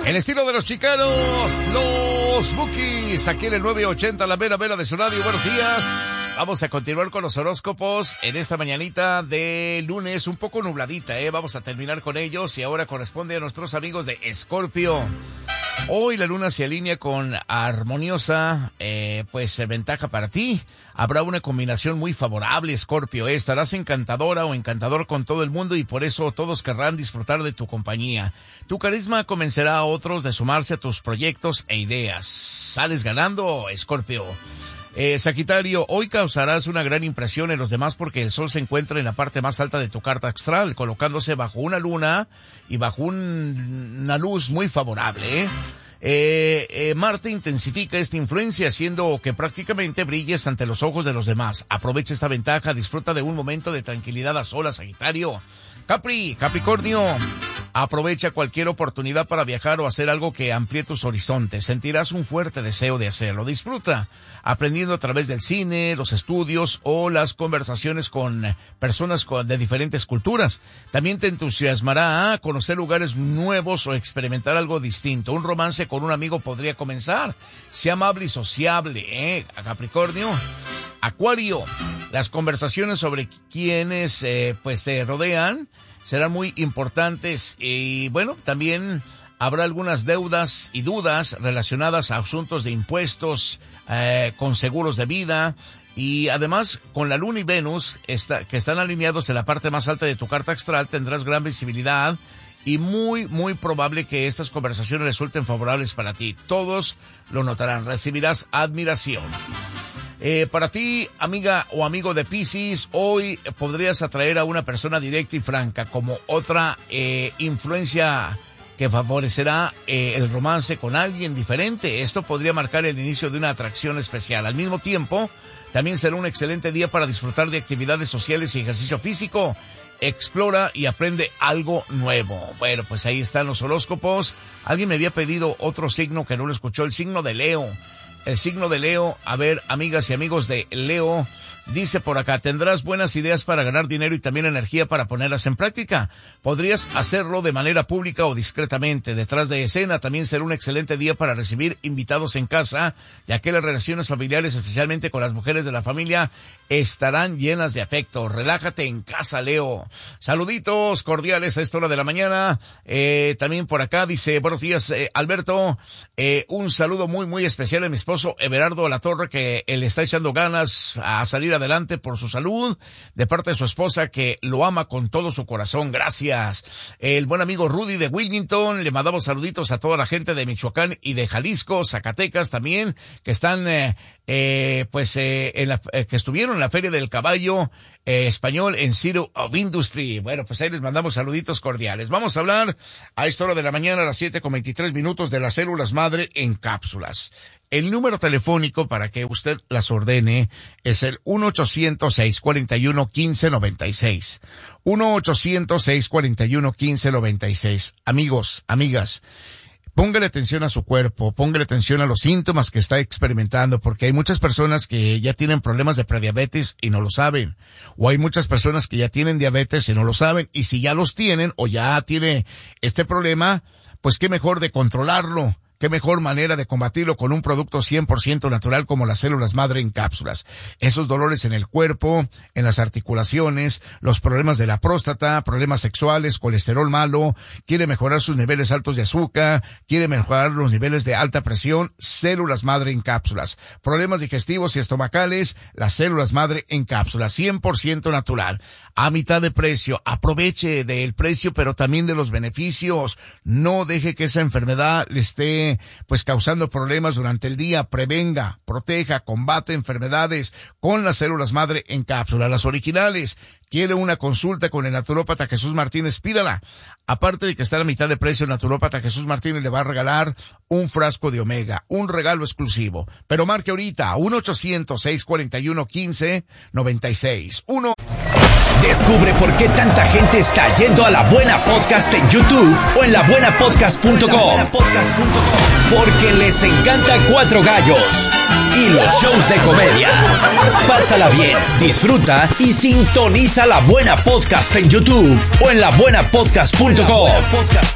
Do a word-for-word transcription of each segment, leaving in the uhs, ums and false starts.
El estilo de los chicanos, los Bookies, aquí en el nueve ochenta, la mera mera de su radio. Buenos días. Vamos a continuar con los horóscopos en esta mañanita de lunes, un poco nubladita, ¿eh? Vamos a terminar con ellos y ahora corresponde a nuestros amigos de Escorpio. Hoy la luna se alinea con armoniosa, eh, pues ventaja para ti. Habrá una combinación muy favorable, Escorpio, ¿eh? Estarás encantadora o encantador con todo el mundo y por eso todos querrán disfrutar de tu compañía. Tu carisma convencerá a otros de sumarse a tus proyectos e ideas. Sales ganando, Escorpio. Eh, Sagitario, hoy causarás una gran impresión en los demás porque el sol se encuentra en la parte más alta de tu carta astral, colocándose bajo una luna y bajo un, una luz muy favorable, ¿eh? Eh, eh, Marte intensifica esta influencia haciendo que prácticamente brilles ante los ojos de los demás. Aprovecha esta ventaja, disfruta de un momento de tranquilidad a solas, Sagitario. Capri, Capricornio, aprovecha cualquier oportunidad para viajar o hacer algo que amplíe tus horizontes. Sentirás un fuerte deseo de hacerlo. Disfruta aprendiendo a través del cine, los estudios o las conversaciones con personas de diferentes culturas. También te entusiasmará a conocer lugares nuevos o experimentar algo distinto. Un romance con un amigo podría comenzar. Sea amable y sociable, ¿eh? A Capricornio. Acuario, las conversaciones sobre quienes eh, pues te rodean serán muy importantes y bueno, también habrá algunas deudas y dudas relacionadas a asuntos de impuestos, eh, con seguros de vida y además con la Luna y Venus está, que están alineados en la parte más alta de tu carta astral, tendrás gran visibilidad y muy, muy probable que estas conversaciones resulten favorables para ti. Todos lo notarán, recibirás admiración. Eh, para ti, amiga o amigo de Piscis, hoy podrías atraer a una persona directa y franca como otra eh, influencia que favorecerá eh, el romance con alguien diferente. Esto podría marcar el inicio de una atracción especial. Al mismo tiempo, también será un excelente día para disfrutar de actividades sociales y ejercicio físico. Explora y aprende algo nuevo. Bueno, pues ahí están los horóscopos. Alguien me había pedido otro signo que no lo escuchó, el signo de Leo. El signo de Leo, a ver, amigas y amigos de Leo, dice por acá, tendrás buenas ideas para ganar dinero y también energía para ponerlas en práctica. Podrías hacerlo de manera pública o discretamente. Detrás de escena también será un excelente día para recibir invitados en casa, ya que las relaciones familiares, especialmente con las mujeres de la familia, estarán llenas de afecto. Relájate en casa, Leo. Saluditos cordiales a esta hora de la mañana. Eh, también por acá dice, buenos días, eh, Alberto. Eh, un saludo muy, muy especial a mi esposo Everardo Latorre, que él está echando ganas a salir adelante por su salud, de parte de su esposa que lo ama con todo su corazón. Gracias. El buen amigo Rudy de Wilmington, le mandamos saluditos a toda la gente de Michoacán y de Jalisco, Zacatecas también, que están, eh, eh, pues, eh, en la, eh, que estuvieron en la Feria del Caballo eh, Español en City of Industry. Bueno, pues ahí les mandamos saluditos cordiales. Vamos a hablar a esta hora de la mañana, a las siete con veintitrés minutos, de las células madre en cápsulas. El número telefónico para que usted las ordene es el uno ochocientos, seiscientos cuarenta y uno, quince noventa y seis. uno ochocientos, seiscientos cuarenta y uno, quince noventa y seis. Amigos, amigas, póngale atención a su cuerpo, póngale atención a los síntomas que está experimentando, porque hay muchas personas que ya tienen problemas de prediabetes y no lo saben. O hay muchas personas que ya tienen diabetes y no lo saben. Y si ya los tienen o ya tiene este problema, pues qué mejor de controlarlo. Qué mejor manera de combatirlo con un producto cien por ciento natural como las células madre en cápsulas. Esos dolores en el cuerpo, en las articulaciones, los problemas de la próstata, problemas sexuales, colesterol malo, quiere mejorar sus niveles altos de azúcar, quiere mejorar los niveles de alta presión, células madre en cápsulas. Problemas digestivos y estomacales, las células madre en cápsulas, cien por ciento natural. A mitad de precio, aproveche del precio pero también de los beneficios. No deje que esa enfermedad le esté pues causando problemas durante el día. Prevenga, proteja, combate enfermedades con las células madre en cápsula, las originales. Quiere una consulta con el naturópata Jesús Martínez, pídala. Aparte de que está a la mitad de precio, el naturópata Jesús Martínez le va a regalar un frasco de omega, un regalo exclusivo. Pero marque ahorita, uno ochocientos, seiscientos cuarenta y uno, quince noventa y seis. uno Descubre por qué tanta gente está yendo a La Buena Podcast en YouTube o en la buena podcast punto com. Porque les encanta Cuatro Gallos y los shows de comedia. Pásala bien, disfruta y sintoniza La Buena Podcast en YouTube o en la buena podcast punto com. No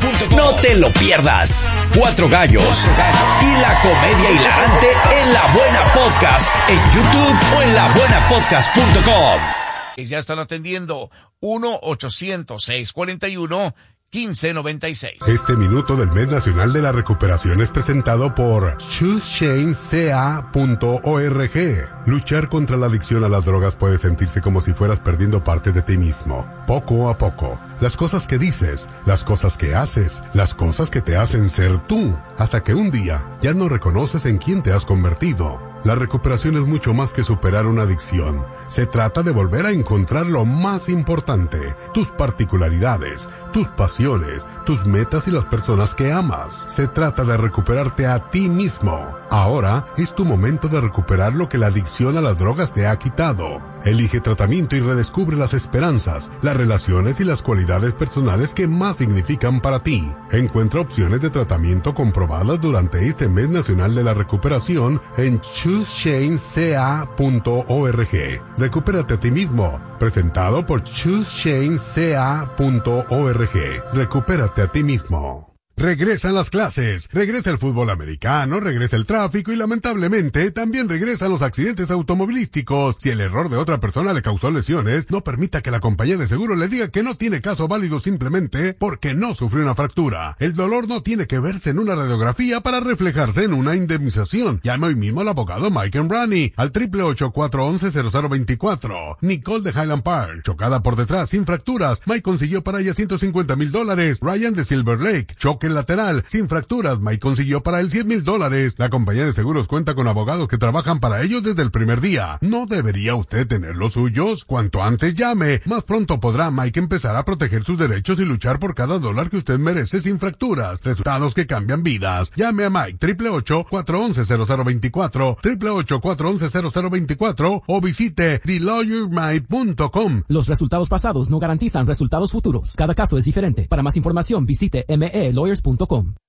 No te lo pierdas. Cuatro Gallos y la comedia hilarante en La Buena Podcast, en YouTube o en la buena podcast punto com. Ya están atendiendo uno ochocientos, seiscientos cuarenta y uno, quince noventa y seis. Este minuto del mes nacional de la recuperación es presentado por choose change c a punto org. Luchar contra la adicción a las drogas puede sentirse como si fueras perdiendo parte de ti mismo, poco a poco. Las cosas que dices, las cosas que haces, las cosas que te hacen ser tú, hasta que un día ya no reconoces en quién te has convertido. La recuperación es mucho más que superar una adicción. Se trata de volver a encontrar lo más importante, tus particularidades, tus pasiones, tus metas y las personas que amas. Se trata de recuperarte a ti mismo. Ahora es tu momento de recuperar lo que la adicción a las drogas te ha quitado. Elige tratamiento y redescubre las esperanzas, las relaciones y las cualidades personales que más significan para ti. Encuentra opciones de tratamiento comprobadas durante este mes nacional de la recuperación en choose change c a punto org. Recupérate a ti mismo. Presentado por choose change c a punto org. Recupérate a ti mismo. Regresan las clases, regresa el fútbol americano, regresa el tráfico y lamentablemente también regresan los accidentes automovilísticos. Si el error de otra persona le causó lesiones, no permita que la compañía de seguro le diga que no tiene caso válido simplemente porque no sufrió una fractura. El dolor no tiene que verse en una radiografía para reflejarse en una indemnización. Llame hoy mismo al abogado Mike Embrani al triple ocho, cuatro once, cero cero veinticuatro. Nicole de Highland Park, chocada por detrás sin fracturas. Mike consiguió para ella ciento cincuenta mil dólares. Ryan de Silver Lake, choque lateral, sin fracturas. Mike consiguió para él cien mil dólares. La compañía de seguros cuenta con abogados que trabajan para ellos desde el primer día. ¿No debería usted tener los suyos? Cuanto antes llame, más pronto podrá Mike empezar a proteger sus derechos y luchar por cada dólar que usted merece sin fracturas. Resultados que cambian vidas. Llame a Mike, triple ocho, cuatro once, cero cero veinticuatro, triple ocho, cuatro once, cero cero veinticuatro o visite the lawyer mike punto com. Los resultados pasados no garantizan resultados futuros. Cada caso es diferente. Para más información visite m e lawyers punto com.